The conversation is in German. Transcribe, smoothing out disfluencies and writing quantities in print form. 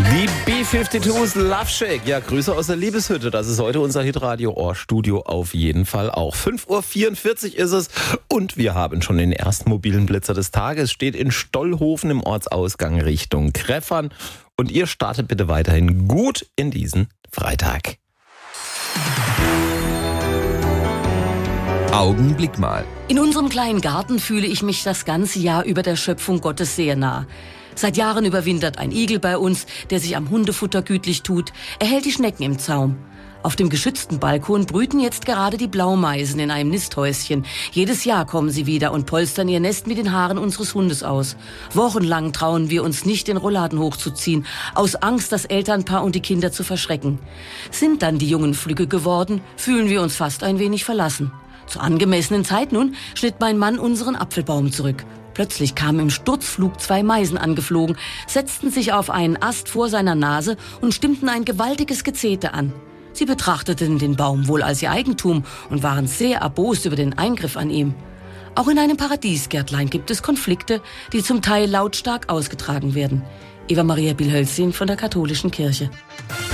Die B-52s Love Shack. Ja, Grüße aus der Liebeshütte. Das ist heute unser Hitradio-Ohrstudio auf jeden Fall auch. 5:44 Uhr ist es und wir haben schon den ersten mobilen Blitzer des Tages. Steht in Stollhofen im Ortsausgang Richtung Kreffern. Und ihr startet bitte weiterhin gut in diesen Freitag. Augenblick mal. In unserem kleinen Garten fühle ich mich das ganze Jahr über der Schöpfung Gottes sehr nah. Seit Jahren überwintert ein Igel bei uns, der sich am Hundefutter gütlich tut. Er hält die Schnecken im Zaum. Auf dem geschützten Balkon brüten jetzt gerade die Blaumeisen in einem Nisthäuschen. Jedes Jahr kommen sie wieder und polstern ihr Nest mit den Haaren unseres Hundes aus. Wochenlang trauen wir uns nicht, den Rollladen hochzuziehen, aus Angst, das Elternpaar und die Kinder zu verschrecken. Sind dann die Jungen flügge geworden, fühlen wir uns fast ein wenig verlassen. Zur angemessenen Zeit nun schnitt mein Mann unseren Apfelbaum zurück. Plötzlich kamen im Sturzflug 2 Meisen angeflogen, setzten sich auf einen Ast vor seiner Nase und stimmten ein gewaltiges Gezete an. Sie betrachteten den Baum wohl als ihr Eigentum und waren sehr erbost über den Eingriff an ihm. Auch in einem Paradiesgärtlein gibt es Konflikte, die zum Teil lautstark ausgetragen werden. Eva Maria Bilhölzin von der Katholischen Kirche.